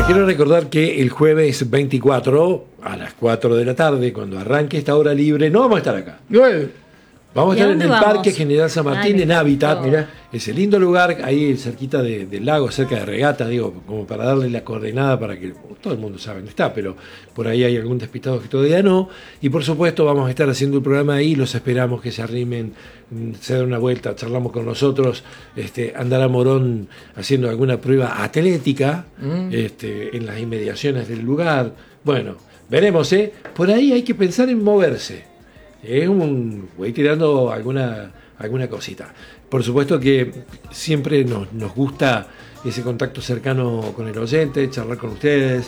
Les quiero recordar que el jueves 24 a las 4 de la tarde, cuando arranque esta hora libre, no vamos a estar acá. Vamos a estar en el Parque General San Martín, en Hábitat. Mirá, ese lindo lugar, ahí cerquita del lago, cerca de Regata, digo, como para darle la coordenada para que todo el mundo sabe dónde está, pero por ahí hay algún despistado que todavía no. Y por supuesto vamos a estar haciendo el programa ahí, los esperamos que se arrimen, se den una vuelta, charlamos con nosotros. Andará Morón haciendo alguna prueba atlética en las inmediaciones del lugar. Bueno, veremos, por ahí hay que pensar en moverse. Voy tirando alguna cosita. Por supuesto que siempre nos gusta ese contacto cercano con el oyente, charlar con ustedes.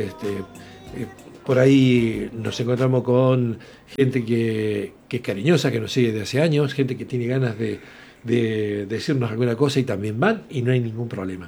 Por ahí nos encontramos con gente que es cariñosa, que nos sigue de hace años, gente que tiene ganas de decirnos alguna cosa y también van y no hay ningún problema.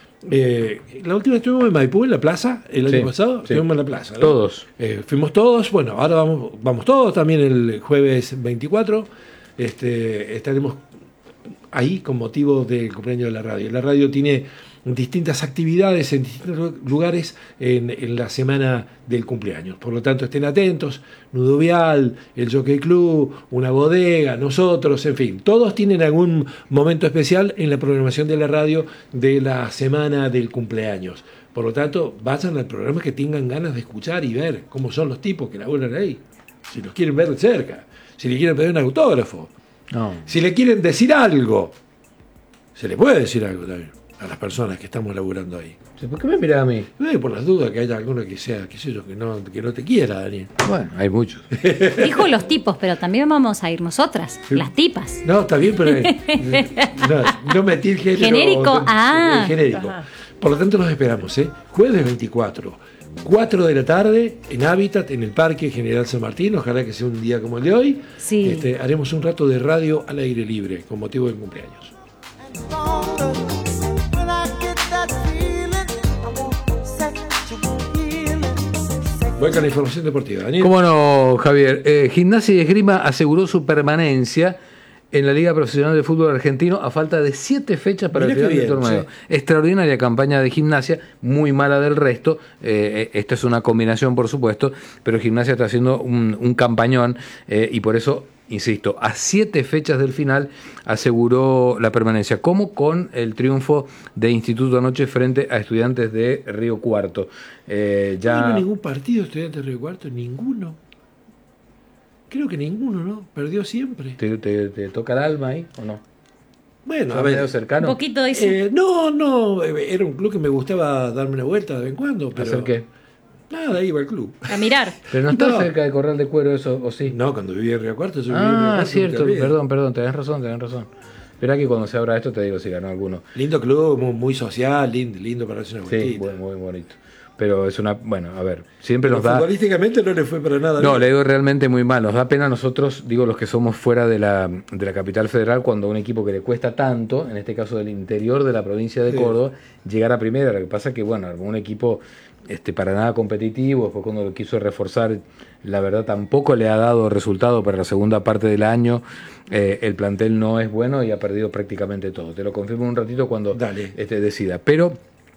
La última estuvimos en Maipú, en la plaza, el año pasado, estuvimos en la plaza, ¿no? Todos. Fuimos todos, bueno, ahora vamos todos también el jueves 24, estaremos ahí con motivo del cumpleaños de la radio. La radio tiene distintas actividades en distintos lugares en la semana del cumpleaños. Por lo tanto, estén atentos. Nudo Vial, el Jockey Club, una bodega, nosotros, en fin. Todos tienen algún momento especial en la programación de la radio de la semana del cumpleaños. Por lo tanto, vayan al programa que tengan ganas de escuchar y ver cómo son los tipos que laburan ahí. Si los quieren ver de cerca, si le quieren pedir un autógrafo, si le quieren decir algo, se le puede decir algo también a las personas que estamos laburando ahí. ¿Por qué me mirás a mí? Por las dudas que haya alguno que sea, qué sé yo, que no te quiera, Daniel. Bueno, hay muchos. Dijo los tipos, pero también vamos a ir nosotras, las tipas. No, está bien, pero no metí el género. Genérico, el genérico. Ajá. Por lo tanto, nos esperamos, jueves 24, 4 de la tarde, en Hábitat, en el Parque General San Martín. Ojalá que sea un día como el de hoy. Sí. Haremos un rato de radio al aire libre, con motivo del cumpleaños. Voy con la información deportiva, Daniel. ¿Cómo no, Javier? Gimnasia y Esgrima aseguró su permanencia en la Liga Profesional de Fútbol Argentino a falta de 7 fechas para el final del torneo. Sí. Extraordinaria campaña de Gimnasia, muy mala del resto. Esta es una combinación, por supuesto, pero Gimnasia está haciendo un campañón y por eso, insisto, a 7 fechas del final aseguró la permanencia, como con el triunfo de Instituto anoche frente a Estudiantes de Río Cuarto. ¿No ganó ningún partido Estudiantes de Río Cuarto? ¿Ninguno? Creo que ninguno, ¿no? Perdió siempre. ¿Te toca el alma ahí o no? Bueno, a ver, cercano. Un poquito dice. No, era un club que me gustaba darme una vuelta de vez en cuando. Pero ¿hacer qué? Nada, iba al club. A mirar. Pero no está cerca de Corral de Cuero eso, ¿o sí? No, cuando vivía en Río Cuarto, yo vivía en Río Cuarto. Cierto, perdón, tenés razón. Esperá que cuando se abra esto te digo si ganó alguno. Lindo club, muy social, lindo para hacer una vueltita. Sí, muy bonito. Pero es siempre pero nos da... futbolísticamente no le fue para nada. No, le digo realmente muy mal. Nos da pena a nosotros, digo, los que somos fuera de la capital federal, cuando un equipo que le cuesta tanto, en este caso del interior de la provincia de Córdoba, llegar a primera. Lo que pasa es que, armó un equipo para nada competitivo. Después cuando lo quiso reforzar, la verdad tampoco le ha dado resultado para la segunda parte del año. El plantel no es bueno y ha perdido prácticamente todo. Te lo confirmo en un ratito cuando decida. Pero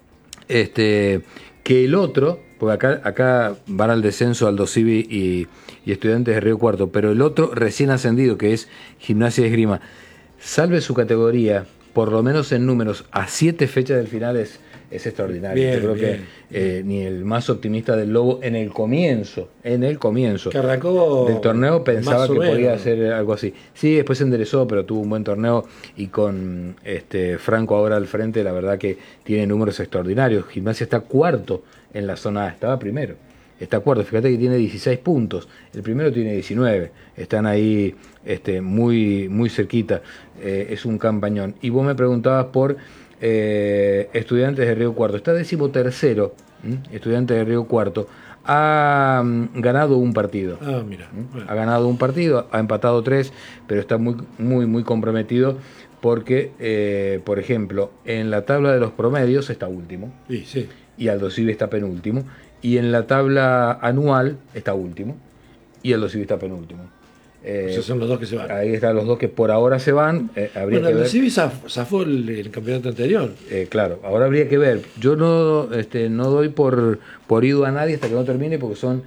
que el otro, porque acá van al descenso Aldo Civi y Estudiantes de Río Cuarto, pero el otro recién ascendido, que es Gimnasia y Esgrima, salve su categoría, por lo menos en números, a 7 fechas del final es extraordinario. Yo creo que ni el más optimista del Lobo en el comienzo que arrancó del torneo pensaba que podía hacer algo así. Sí, después se enderezó, pero tuvo un buen torneo y con Franco ahora al frente, la verdad que tiene números extraordinarios. Gimnasia está cuarto en la zona A, estaba primero. Está cuarto, fíjate que tiene 16 puntos, el primero tiene 19, están ahí muy, muy cerquita, es un campañón. Y vos me preguntabas por Estudiantes de Río Cuarto, está 13º, Estudiantes de Río Cuarto, ha ganado un partido. Mira. Ha ganado un partido, ha empatado 3, pero está muy, muy, muy comprometido porque, por ejemplo, en la tabla de los promedios está último, y Aldo Civi está penúltimo, y en la tabla anual está último, y Aldo Civi está penúltimo. Esos son los dos que se van. Ahí están los dos que por ahora se van. Habría que ver. El Civi zafó el campeonato anterior. Claro, ahora habría que ver. Yo no doy por ido a nadie hasta que no termine, porque son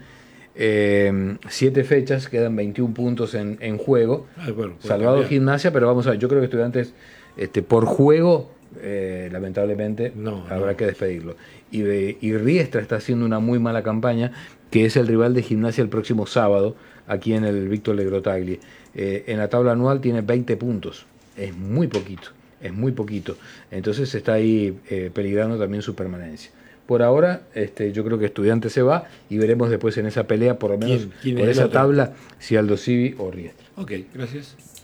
7 fechas, quedan 21 puntos en juego. Salvado Gimnasia, pero vamos a ver, yo creo que Estudiantes por juego lamentablemente habrá que despedirlo. Y Riestra está haciendo una muy mala campaña, que es el rival de Gimnasia el próximo sábado, aquí en el Víctor Legrotaglie. En la tabla anual tiene 20 puntos, es muy poquito. Entonces está ahí peligrando también su permanencia. Por ahora, yo creo que Estudiantes se va y veremos después en esa pelea, por lo menos por esa tabla, si Aldo Civi o Riestra. Ok, gracias.